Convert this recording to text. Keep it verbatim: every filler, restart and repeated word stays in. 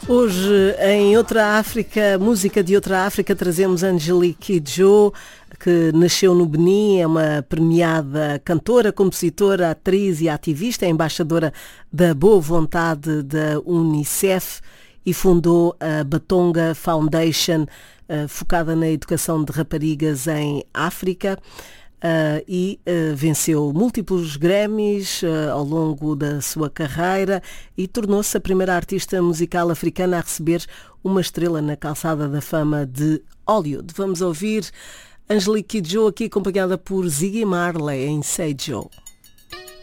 Hoje, em Outra África, música de Outra África, trazemos Angelique Kidjo, que nasceu no Benin, é uma premiada cantora, compositora, atriz e ativista, é embaixadora da boa vontade da Unicef e fundou a Batonga Foundation, focada na educação de raparigas em África. Uh, e uh, venceu múltiplos Grammys uh, ao longo da sua carreira e tornou-se a primeira artista musical africana a receber uma estrela na calçada da fama de Hollywood. Vamos ouvir Angelique Kidjo aqui acompanhada por Ziggy Marley em Say Joe.